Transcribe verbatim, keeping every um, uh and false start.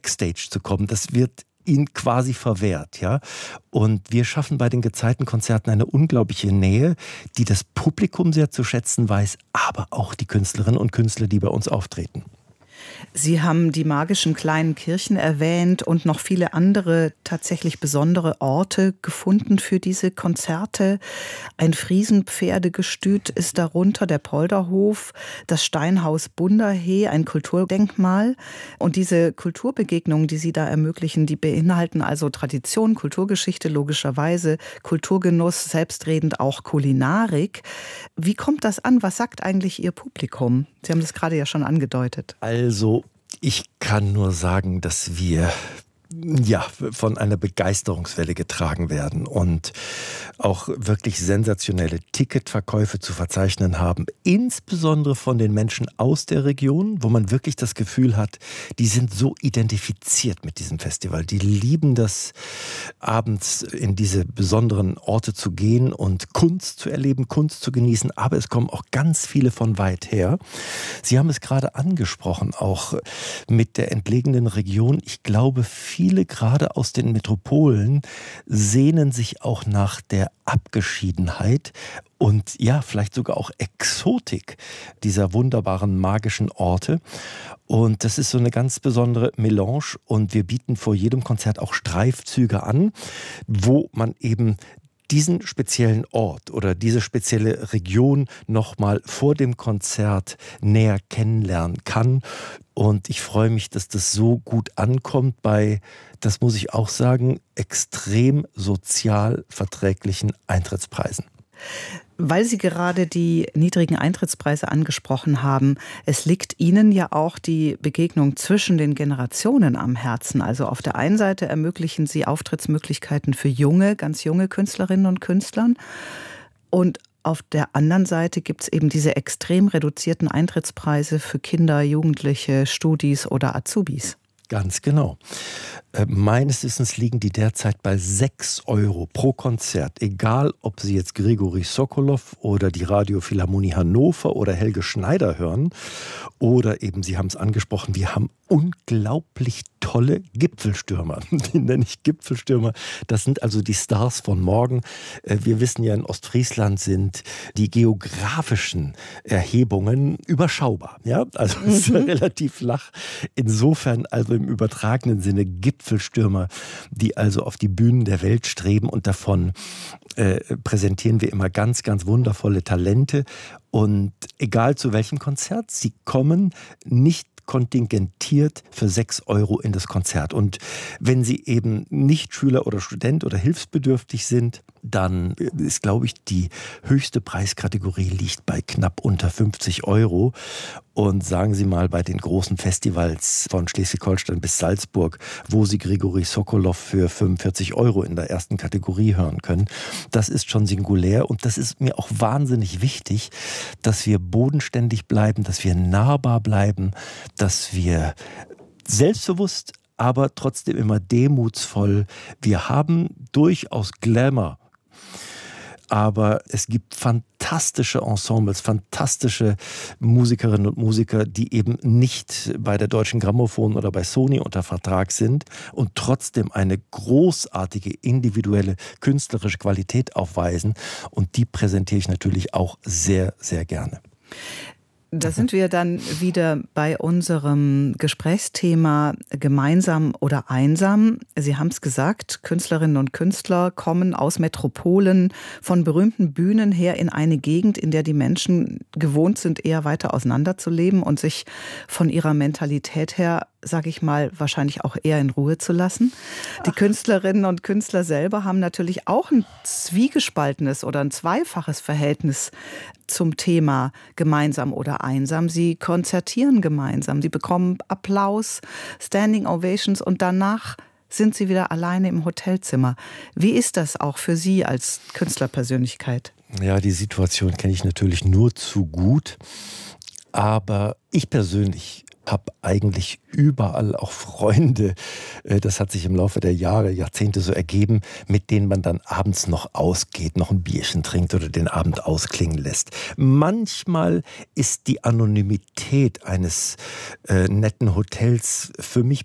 Backstage zu kommen. Das wird ihnen quasi verwehrt, ja. Und wir schaffen bei den Gezeitenkonzerten eine unglaubliche Nähe, die das Publikum sehr zu schätzen weiß, aber auch die Künstlerinnen und Künstler, die bei uns auftreten. Sie haben die magischen kleinen Kirchen erwähnt und noch viele andere tatsächlich besondere Orte gefunden für diese Konzerte. Ein Friesenpferdegestüt ist darunter, der Polderhof, das Steinhaus Bunderhee, ein Kulturdenkmal. Und diese Kulturbegegnungen, die Sie da ermöglichen, die beinhalten also Tradition, Kulturgeschichte logischerweise, Kulturgenuss, selbstredend auch Kulinarik. Wie kommt das an? Was sagt eigentlich Ihr Publikum? Sie haben das gerade ja schon angedeutet. Also, ich kann nur sagen, dass wir ja von einer Begeisterungswelle getragen werden und auch wirklich sensationelle Ticketverkäufe zu verzeichnen haben, insbesondere von den Menschen aus der Region, wo man wirklich das Gefühl hat, die sind so identifiziert mit diesem Festival. Die lieben das, abends in diese besonderen Orte zu gehen und Kunst zu erleben, Kunst zu genießen, aber es kommen auch ganz viele von weit her. Sie haben es gerade angesprochen, auch mit der entlegenen Region. Ich glaube, viele gerade aus den Metropolen sehnen sich auch nach der Abgeschiedenheit und ja, vielleicht sogar auch Exotik dieser wunderbaren magischen Orte. Und das ist so eine ganz besondere Melange und wir bieten vor jedem Konzert auch Streifzüge an, wo man eben diesen speziellen Ort oder diese spezielle Region nochmal vor dem Konzert näher kennenlernen kann. Und ich freue mich, dass das so gut ankommt bei, das muss ich auch sagen, extrem sozial verträglichen Eintrittspreisen. Weil Sie gerade die niedrigen Eintrittspreise angesprochen haben, es liegt Ihnen ja auch die Begegnung zwischen den Generationen am Herzen. Also auf der einen Seite ermöglichen Sie Auftrittsmöglichkeiten für junge, ganz junge Künstlerinnen und Künstler. Und auf der anderen Seite gibt es eben diese extrem reduzierten Eintrittspreise für Kinder, Jugendliche, Studis oder Azubis. Ganz genau. Äh, meines Wissens liegen die derzeit bei sechs Euro pro Konzert. Egal, ob Sie jetzt Grigori Sokolow oder die Radiophilharmonie Hannover oder Helge Schneider hören. Oder eben, Sie haben es angesprochen, wir haben unglaublich tolle Gipfelstürmer. Die nenne ich Gipfelstürmer. Das sind also die Stars von morgen. Äh, wir wissen ja, in Ostfriesland sind die geografischen Erhebungen überschaubar. Ja? Also es ist ja relativ flach. Insofern also im übertragenen Sinne Gipfelstürmer, die also auf die Bühnen der Welt streben und davon äh, präsentieren wir immer ganz, ganz wundervolle Talente und egal zu welchem Konzert, sie kommen nicht kontingentiert für sechs Euro in das Konzert. Und wenn Sie eben nicht Schüler oder Student oder hilfsbedürftig sind, dann ist, glaube ich, die höchste Preiskategorie liegt bei knapp unter fünfzig Euro. Und sagen Sie mal, bei den großen Festivals von Schleswig-Holstein bis Salzburg, wo Sie Grigori Sokolow für fünfundvierzig Euro in der ersten Kategorie hören können, das ist schon singulär. Und das ist mir auch wahnsinnig wichtig, dass wir bodenständig bleiben, dass wir nahbar bleiben, dass wir selbstbewusst, aber trotzdem immer demutsvoll. Wir haben durchaus Glamour. Aber es gibt fantastische Ensembles, fantastische Musikerinnen und Musiker, die eben nicht bei der Deutschen Grammophon oder bei Sony unter Vertrag sind und trotzdem eine großartige individuelle künstlerische Qualität aufweisen. Und die präsentiere ich natürlich auch sehr, sehr gerne. Da sind wir dann wieder bei unserem Gesprächsthema gemeinsam oder einsam. Sie haben es gesagt, Künstlerinnen und Künstler kommen aus Metropolen von berühmten Bühnen her in eine Gegend, in der die Menschen gewohnt sind, eher weiter auseinanderzuleben und sich von ihrer Mentalität her, sage ich mal, wahrscheinlich auch eher in Ruhe zu lassen. Die Künstlerinnen und Künstler selber haben natürlich auch ein zwiegespaltenes oder ein zweifaches Verhältnis zum Thema gemeinsam oder einsam. Sie konzertieren gemeinsam, sie bekommen Applaus, Standing Ovations und danach sind sie wieder alleine im Hotelzimmer. Wie ist das auch für Sie als Künstlerpersönlichkeit? Ja, die Situation kenne ich natürlich nur zu gut, aber ich persönlich habe eigentlich überall auch Freunde, das hat sich im Laufe der Jahre, Jahrzehnte so ergeben, mit denen man dann abends noch ausgeht, noch ein Bierchen trinkt oder den Abend ausklingen lässt. Manchmal ist die Anonymität eines äh, netten Hotels für mich